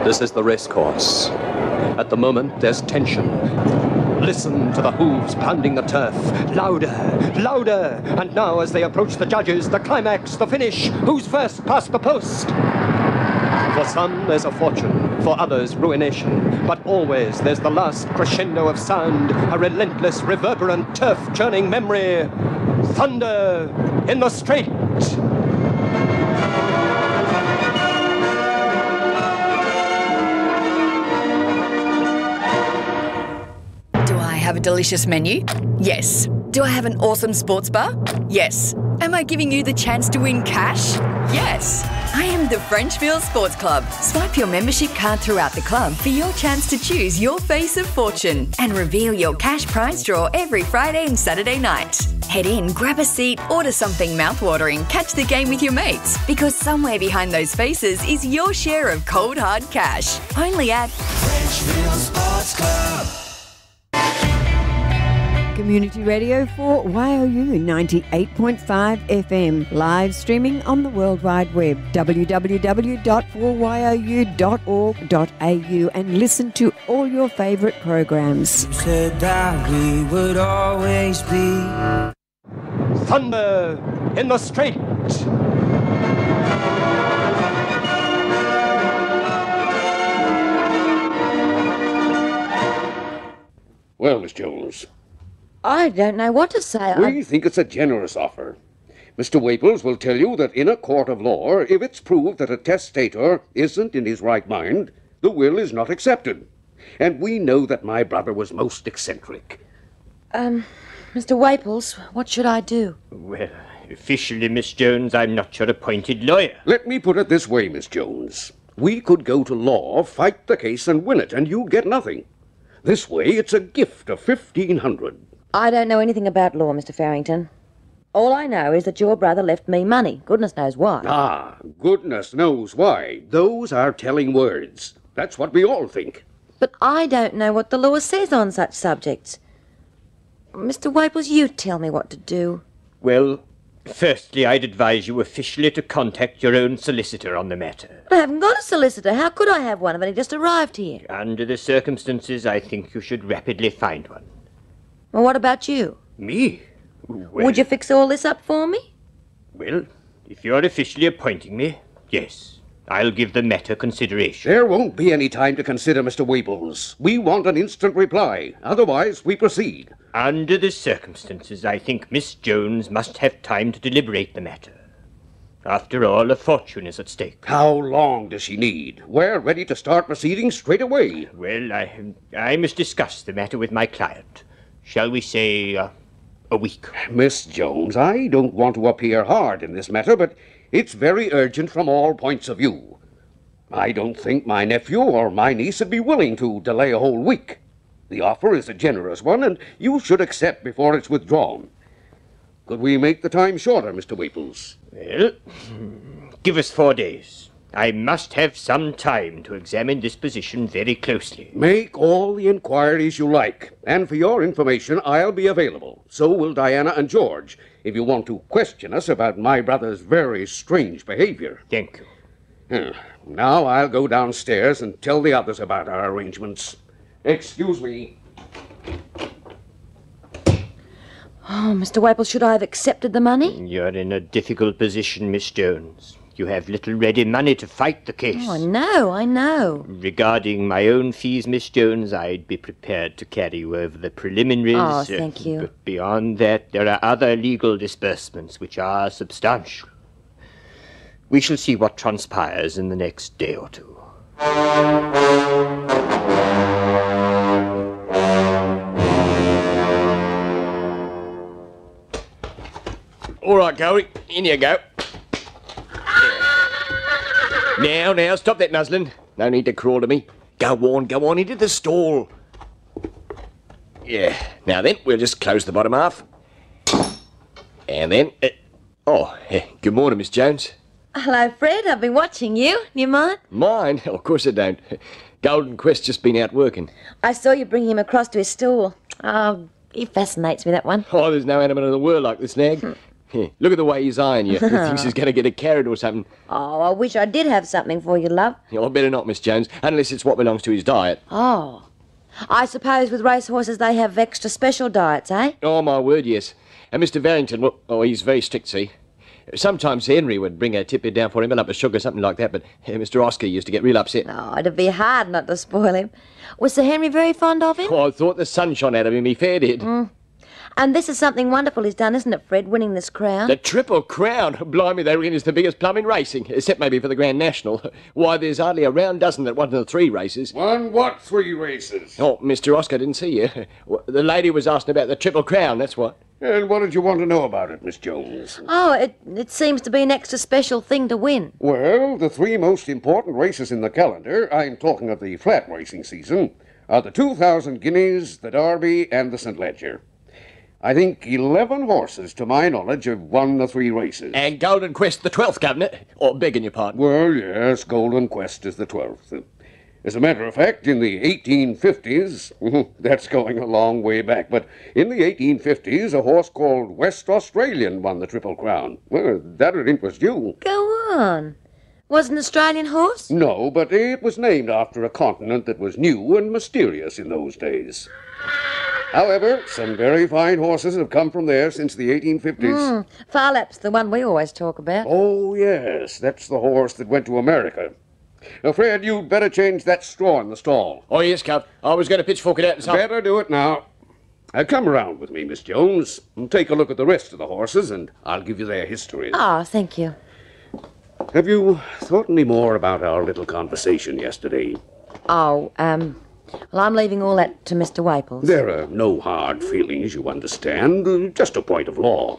This is the racecourse. At the moment, there's tension. Listen to the hooves pounding the turf. Louder, louder. And now, as they approach the judges, the climax, the finish. Who's first past the post? For some, there's a fortune. For others, ruination. But always, there's the last crescendo of sound. A relentless, reverberant, turf-churning memory. Thunder in the Straight. Have a delicious menu? Yes. Do I have an awesome sports bar? Yes. Am I giving you the chance to win cash? Yes. I am the Frenchville Sports Club. Swipe your membership card throughout the club for your chance to choose your face of fortune and reveal your cash prize draw every Friday and Saturday night. Head in, grab a seat, order something mouthwatering, catch the game with your mates, because somewhere behind those faces is your share of cold hard cash. Only at Frenchville Sports Club. Community radio for YOU 98.5 FM, live streaming on the World Wide Web, www.4you.org.au, and listen to all your favourite programs. You said that we would always be. Thunder in the Straight. Well, Miss Jones, I don't know what to say. we think it's a generous offer. Mr. Waples will tell you that in a court of law, if it's proved that a testator isn't in his right mind, the will is not accepted. And we know that my brother was most eccentric. Mr. Waples, what should I do? Well, officially, Miss Jones, I'm not your appointed lawyer. Let me put it this way, Miss Jones. We could go to law, fight the case, and win it, and you get nothing. This way, it's a gift of $1,500. I don't know anything about law, Mr. Farrington. All I know is that your brother left me money. Goodness knows why. Ah, goodness knows why. Those are telling words. That's what we all think. But I don't know what the law says on such subjects. Mr. Waples, you tell me what to do. Well, firstly, I'd advise you officially to contact your own solicitor on the matter. But I haven't got a solicitor. How could I have one if I just arrived here? Under the circumstances, I think you should rapidly find one. Well, what about you? Me? Well, Would you fix all this up for me? Well, if you're officially appointing me, yes, I'll give the matter consideration. There won't be any time to consider, Mr. Waples. We want an instant reply. Otherwise, we proceed. Under the circumstances, I think Miss Jones must have time to deliberate the matter. After all, a fortune is at stake. How long does she need? We're ready to start proceedings straight away. Well, I must discuss the matter with my client. Shall we say a week? Miss Jones, I don't want to appear hard in this matter, but it's very urgent from all points of view. I don't think my nephew or my niece would be willing to delay a whole week. The offer is a generous one, and you should accept before it's withdrawn. Could we make the time shorter, Mr. Waples? Well, give us 4 days. I must have some time to examine this position very closely. Make all the inquiries you like. And for your information, I'll be available. So will Diana and George, if you want to question us about my brother's very strange behavior. Thank you. Now I'll go downstairs and tell the others about our arrangements. Excuse me. Oh, Mr. Waples, should I have accepted the money? You're in a difficult position, Miss Jones. You have little ready money to fight the case. Oh, I know. Regarding my own fees, Miss Jones, I'd be prepared to carry you over the preliminaries. Oh, thank you. But beyond that, there are other legal disbursements which are substantial. We shall see what transpires in the next day or two. All right, Gary, in you go. Now, stop that nuzzling. No need to crawl to me. Go on into the stall. Yeah, now then, we'll just close the bottom half. And then... good morning, Miss Jones. Hello, Fred. I've been watching you. You mind? Mine? Oh, of course I don't. Golden Quest's just been out working. I saw you bringing him across to his stall. Oh, he fascinates me, that one. Oh, there's no animal in the world like this nag. Look at the way he's eyeing you. He thinks he's going to get a carrot or something. Oh, I wish I did have something for you, love. I better not, Miss Jones, unless it's what belongs to his diet. Oh. I suppose with racehorses they have extra special diets, eh? Oh, my word, yes. And Mr. Barrington, well, he's very strict, see. Sometimes Henry would bring a tipper down for him, a lump of sugar, something like that, but Mr. Oscar used to get real upset. Oh, it'd be hard not to spoil him. Was Sir Henry very fond of him? Oh, I thought the sun shone out of him, he fair did. And this is something wonderful he's done, isn't it, Fred, winning this crown? The Triple Crown? Blimey, they reckon it's the biggest plum in racing, except maybe for the Grand National. Why, there's hardly a round dozen that won the 3 races. Won what 3 races? Oh, Mr. Oscar didn't see you. The lady was asking about the Triple Crown, that's what. And what did you want to know about it, Miss Jones? Oh, it seems to be an extra special thing to win. Well, the 3 most important races in the calendar, I'm talking of the flat racing season, are the 2,000 guineas, the Derby, and the St. Leger. I think 11 horses, to my knowledge, have won the 3 races. And Golden Quest the 12th, Governor. Or, begging your pardon. Well, yes, Golden Quest is the 12th. As a matter of fact, in the 1850s, that's going a long way back, but in the 1850s, a horse called West Australian won the Triple Crown. Well, that'd interest you. Go on. Was it an Australian horse? No, but it was named after a continent that was new and mysterious in those days. However, some very fine horses have come from there since the 1850s. Farlap's the one we always talk about. Oh, yes, that's the horse that went to America. Now, Fred, you'd better change that straw in the stall. Oh, yes, Cub. I was going to pitchfork it out this Better do it now. Come around with me, Miss Jones, and take a look at the rest of the horses, and I'll give you their histories. Oh, thank you. Have you thought any more about our little conversation yesterday? Oh, well, I'm leaving all that to Mr. Waples. There are no hard feelings, you understand, just a point of law.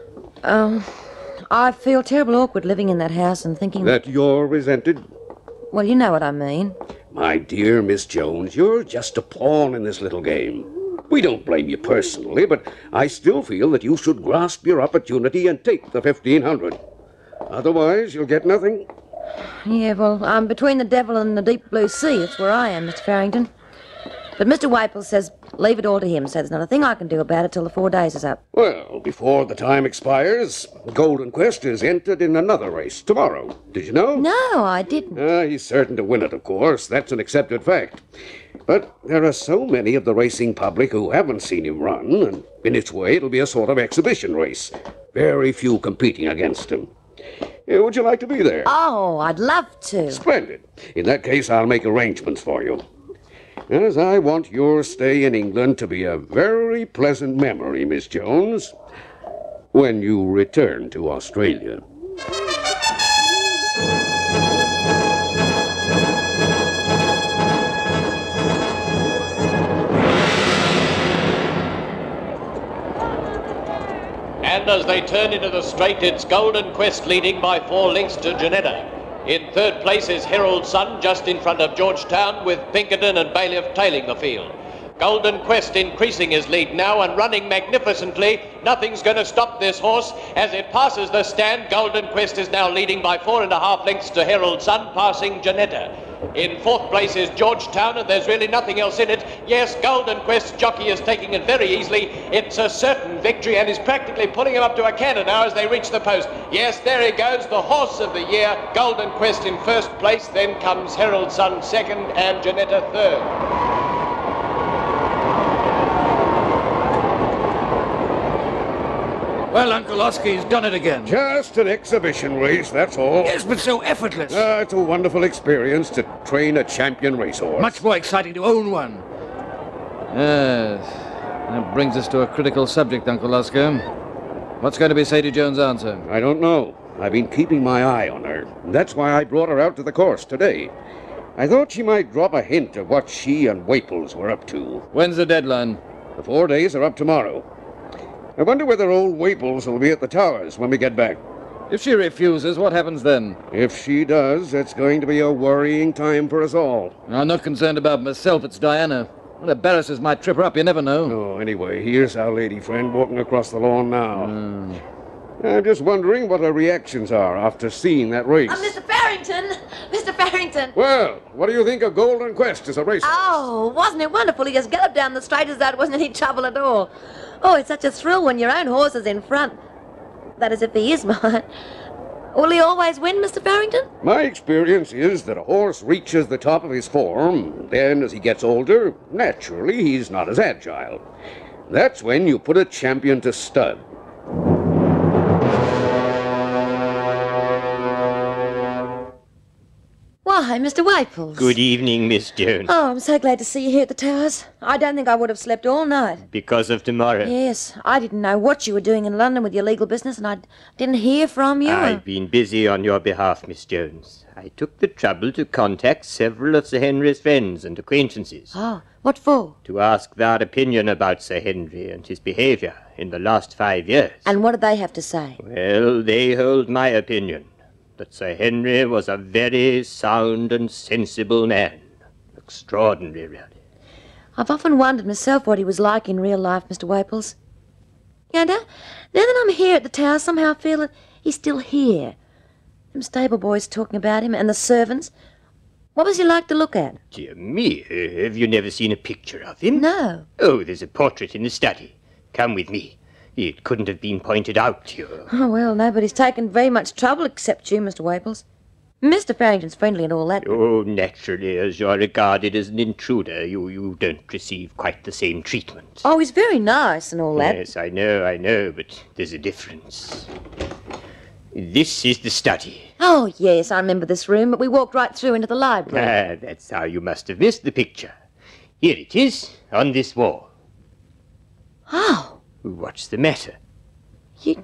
I feel terrible awkward living in that house and thinking... That you're resented? Well, you know what I mean. My dear Miss Jones, you're just a pawn in this little game. We don't blame you personally, but I still feel that you should grasp your opportunity and take the 1,500. Otherwise, you'll get nothing. Yeah, well, I'm between the devil and the deep blue sea. It's where I am, Mr. Farrington. But Mr. Waples says leave it all to him, so there's not a thing I can do about it till the 4 days is up. Well, before the time expires, Golden Quest is entered in another race tomorrow. Did you know? No, I didn't. He's certain to win it, of course. That's an accepted fact. But there are so many of the racing public who haven't seen him run, and in its way it'll be a sort of exhibition race. Very few competing against him. Would you like to be there? Oh, I'd love to. Splendid. In that case, I'll make arrangements for you. As I want your stay in England to be a very pleasant memory, Miss Jones, when you return to Australia. And as they turn into the straight, it's Golden Quest leading by 4 lengths to Janetta. In third place is Herald Sun, just in front of Georgetown, with Pinkerton and Bailiff tailing the field. Golden Quest increasing his lead now and running magnificently. Nothing's going to stop this horse. As it passes the stand, Golden Quest is now leading by 4.5 lengths to Herald Sun, passing Janetta. In fourth place is Georgetown, and there's really nothing else in it. Yes, Golden Quest's jockey is taking it very easily. It's a certain victory, and is practically pulling him up to a canter now as they reach the post. Yes, there he goes, the horse of the year. Golden Quest in first place, then comes Herald Sun second, and Janetta third. Well, Uncle Oscar's done it again. Just an exhibition race, that's all. Yes, but so effortless. It's a wonderful experience to train a champion racehorse. Much more exciting to own one. Yes. That brings us to a critical subject, Uncle Oscar. What's going to be Sadie Jones' answer? I don't know. I've been keeping my eye on her. That's why I brought her out to the course today. I thought she might drop a hint of what she and Waples were up to. When's the deadline? The 4 days are up tomorrow. I wonder whether old Waples will be at the Towers when we get back. If she refuses, what happens then? If she does, it's going to be a worrying time for us all. I'm not concerned about myself, it's Diana. Well, embarrasses might trip her up, you never know. Oh, anyway, here's our lady friend walking across the lawn now. I'm just wondering what her reactions are after seeing that race. Mr. Farrington! Mr. Farrington! Well, what do you think of Golden Quest as a race? Oh, wasn't it wonderful? He just galloped down the straight as that wasn't any trouble at all. Oh, it's such a thrill when your own horse is in front. That is, if he is mine. Will he always win, Mr. Farrington? My experience is that a horse reaches the top of his form, then as he gets older, naturally he's not as agile. That's when you put a champion to stud. Why, Mr. Waples? Good evening, Miss Jones. Oh, I'm so glad to see you here at the Towers. I don't think I would have slept all night. Because of tomorrow. Yes, I didn't know what you were doing in London with your legal business, and I didn't hear from you. I've been busy on your behalf, Miss Jones. I took the trouble to contact several of Sir Henry's friends and acquaintances. Oh, what for? To ask their opinion about Sir Henry and his behaviour in the last 5 years. And what did they have to say? Well, they hold my opinion. That Sir Henry was a very sound and sensible man. Extraordinary, really. I've often wondered myself what he was like in real life, Mr. Waples. You know, now that I'm here at the Tower, somehow I feel that he's still here. Them stable boys talking about him, and the servants. What was he like to look at? Dear me, have you never seen a picture of him? No. Oh, there's a portrait in the study. Come with me. It couldn't have been pointed out to you. Oh, well, nobody's taken very much trouble except you, Mr. Waples. Mr. Farrington's friendly and all that. Oh, naturally, as you're regarded as an intruder, you don't receive quite the same treatment. Oh, he's very nice and all that. Yes, I know, but there's a difference. This is the study. Oh, yes, I remember this room, but we walked right through into the library. Ah, that's how you must have missed the picture. Here it is, on this wall. Oh. What's the matter? You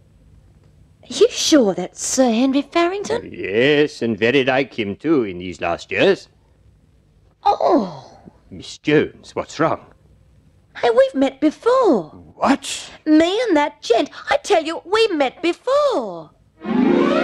sure that's Sir Henry Farrington? Yes, and very like him, too, in these last years. Oh. Miss Jones, what's wrong? Hey, we've met before. What? Me and that gent. I tell you, we met before.